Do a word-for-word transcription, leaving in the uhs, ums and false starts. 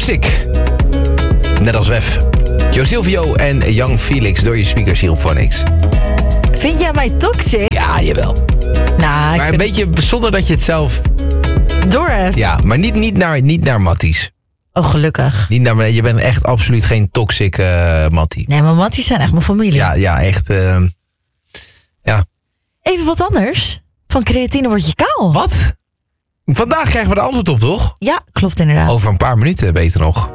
Toxic. Net als Wef. Jo Silvio en Young Felix door je speakers hier op Phonix. Vind jij mij toxic? Ja, jawel. Nou, Maar een beetje zonder dat je het zelf... door hebt. Ja, maar niet, niet naar, niet naar Matties. Oh, gelukkig. Niet naar, je bent echt absoluut geen toxic uh, Mattie. Nee, maar Matties zijn echt mijn familie. Ja, ja, echt. Uh, ja. Even wat anders. Van creatine word je kaal. Wat? Vandaag krijgen we de antwoord op, toch? Ja, klopt inderdaad. Over een paar minuten, beter nog.